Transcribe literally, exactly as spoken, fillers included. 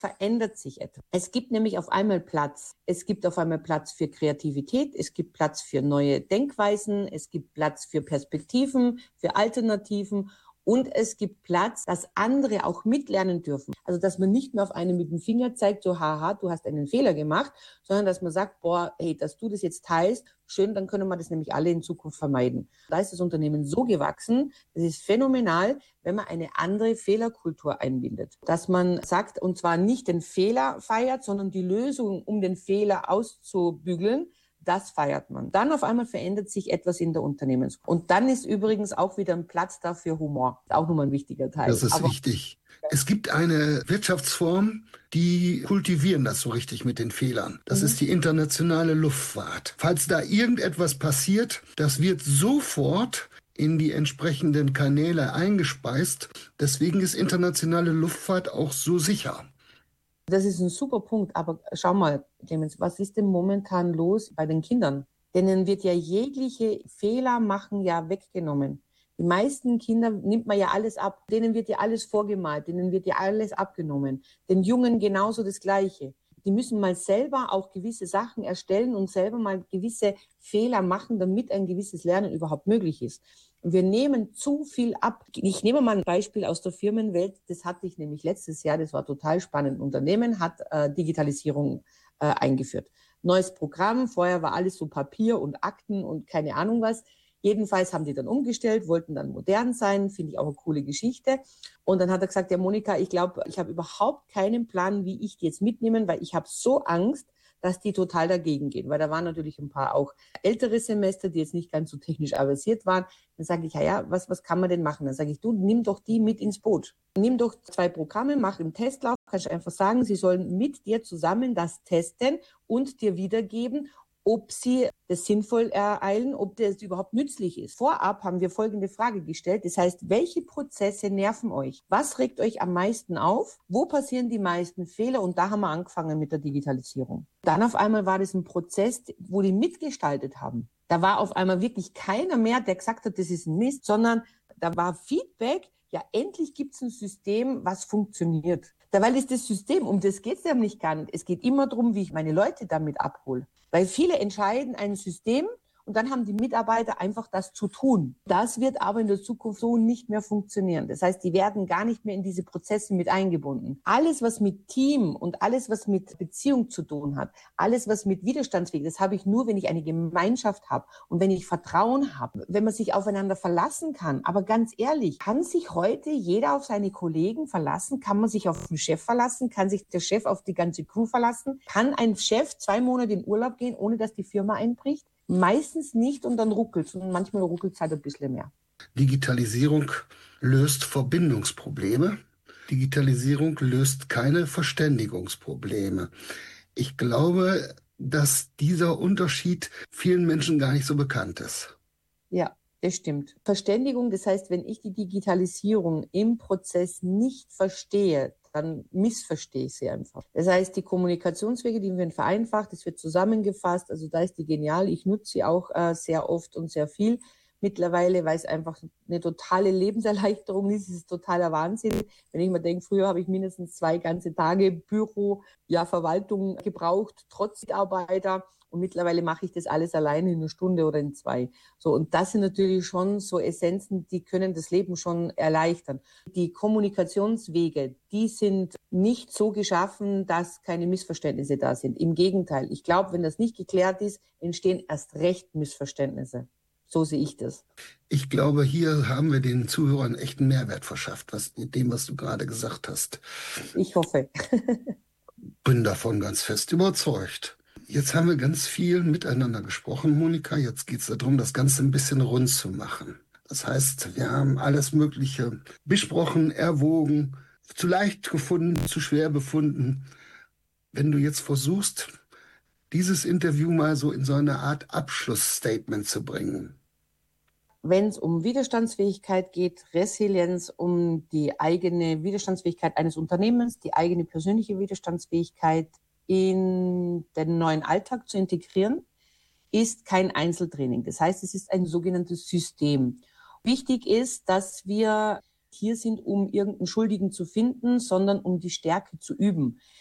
verändert sich etwas. Es gibt nämlich auf einmal Platz. Es gibt auf einmal Platz für Kreativität, es gibt Platz für neue Denkweisen, es gibt Platz für Perspektiven, für Alternativen. Und es gibt Platz, dass andere auch mitlernen dürfen. Also, dass man nicht mehr auf einen mit dem Finger zeigt, so, haha, du hast einen Fehler gemacht, sondern dass man sagt, boah, hey, dass du das jetzt teilst, schön, dann können wir das nämlich alle in Zukunft vermeiden. Da ist das Unternehmen so gewachsen, das ist phänomenal, wenn man eine andere Fehlerkultur einbindet. Dass man sagt, und zwar nicht den Fehler feiert, sondern die Lösung, um den Fehler auszubügeln, das feiert man. Dann auf einmal verändert sich etwas in der Unternehmenskultur. Und dann ist übrigens auch wieder ein Platz da für Humor. Auch nochmal ein wichtiger Teil. Das ist Aber wichtig. Es gibt eine Wirtschaftsform, die kultivieren das so richtig mit den Fehlern. Das mhm. ist die internationale Luftfahrt. Falls da irgendetwas passiert, das wird sofort in die entsprechenden Kanäle eingespeist. Deswegen ist internationale Luftfahrt auch so sicher. Das ist ein super Punkt, aber schau mal, Clemens, was ist denn momentan los bei den Kindern? Denen wird ja jegliche Fehler machen ja weggenommen. Die meisten Kinder nimmt man ja alles ab, denen wird ja alles vorgemalt, denen wird ja alles abgenommen. Den Jungen genauso das Gleiche. Die müssen mal selber auch gewisse Sachen erstellen und selber mal gewisse Fehler machen, damit ein gewisses Lernen überhaupt möglich ist. Und wir nehmen zu viel ab. Ich nehme mal ein Beispiel aus der Firmenwelt. Das hatte ich nämlich letztes Jahr. Das war total spannend. Ein Unternehmen hat äh, Digitalisierung äh, eingeführt. Neues Programm. Vorher war alles so Papier und Akten und keine Ahnung was. Jedenfalls haben die dann umgestellt, wollten dann modern sein. Finde ich auch eine coole Geschichte. Und dann hat er gesagt, ja Monika, ich glaube, ich habe überhaupt keinen Plan, wie ich die jetzt mitnehmen, weil ich habe so Angst, dass die total dagegen gehen. Weil da waren natürlich ein paar auch ältere Semester, die jetzt nicht ganz so technisch avanciert waren. Dann sage ich, ja, ja, was, was kann man denn machen? Dann sage ich, du, nimm doch die mit ins Boot. Nimm doch zwei Programme, mach im Testlauf. Kannst du einfach sagen, sie sollen mit dir zusammen das testen und dir wiedergeben, ob sie das sinnvoll ereilen, ob das überhaupt nützlich ist. Vorab haben wir folgende Frage gestellt. Das heißt, welche Prozesse nerven euch? Was regt euch am meisten auf? Wo passieren die meisten Fehler? Und da haben wir angefangen mit der Digitalisierung. Dann auf einmal war das ein Prozess, wo die mitgestaltet haben. Da war auf einmal wirklich keiner mehr, der gesagt hat, das ist ein Mist, sondern da war Feedback, ja, endlich gibt es ein System, was funktioniert. Dabei ist das System, um das geht es nämlich gar nicht. Es geht immer darum, wie ich meine Leute damit abhole. Weil viele entscheiden ein System und dann haben die Mitarbeiter einfach das zu tun. Das wird aber in der Zukunft so nicht mehr funktionieren. Das heißt, die werden gar nicht mehr in diese Prozesse mit eingebunden. Alles, was mit Team und alles, was mit Beziehung zu tun hat, alles, was mit Widerstandsfähigkeit, das habe ich nur, wenn ich eine Gemeinschaft habe und wenn ich Vertrauen habe, wenn man sich aufeinander verlassen kann. Aber ganz ehrlich, kann sich heute jeder auf seine Kollegen verlassen? Kann man sich auf den Chef verlassen? Kann sich der Chef auf die ganze Crew verlassen? Kann ein Chef zwei Monate in Urlaub gehen, ohne dass die Firma einbricht? Meistens nicht und dann ruckelt es. Und manchmal ruckelt es halt ein bisschen mehr. Digitalisierung löst Verbindungsprobleme. Digitalisierung löst keine Verständigungsprobleme. Ich glaube, dass dieser Unterschied vielen Menschen gar nicht so bekannt ist. Ja, das stimmt. Verständigung, das heißt, wenn ich die Digitalisierung im Prozess nicht verstehe, dann missverstehe ich sie einfach. Das heißt, die Kommunikationswege, die werden vereinfacht, es wird zusammengefasst, also da ist die genial. Ich nutze sie auch äh, sehr oft und sehr viel mittlerweile, weil es einfach eine totale Lebenserleichterung ist. Es ist totaler Wahnsinn. Wenn ich mir denke, früher habe ich mindestens zwei ganze Tage Büro, ja, Verwaltung gebraucht, trotz Mitarbeiter. Und mittlerweile mache ich das alles alleine in einer Stunde oder in zwei. So, und das sind natürlich schon so Essenzen, die können das Leben schon erleichtern. Die Kommunikationswege, die sind nicht so geschaffen, dass keine Missverständnisse da sind. Im Gegenteil. Ich glaube, wenn das nicht geklärt ist, entstehen erst recht Missverständnisse. So sehe ich das. Ich glaube, hier haben wir den Zuhörern echten Mehrwert verschafft, was, mit dem, was du gerade gesagt hast. Ich hoffe. Bin davon ganz fest überzeugt. Jetzt haben wir ganz viel miteinander gesprochen, Monika. Jetzt geht es darum, das Ganze ein bisschen rund zu machen. Das heißt, wir haben alles Mögliche besprochen, erwogen, zu leicht gefunden, zu schwer befunden. Wenn du jetzt versuchst, dieses Interview mal so in so eine Art Abschlussstatement zu bringen. Wenn es um Widerstandsfähigkeit geht, Resilienz, um die eigene Widerstandsfähigkeit eines Unternehmens, die eigene persönliche Widerstandsfähigkeit in den neuen Alltag zu integrieren, ist kein Einzeltraining. Das heißt, es ist ein sogenanntes System. Wichtig ist, dass wir hier sind, um irgendeinen Schuldigen zu finden, sondern um die Stärke zu üben.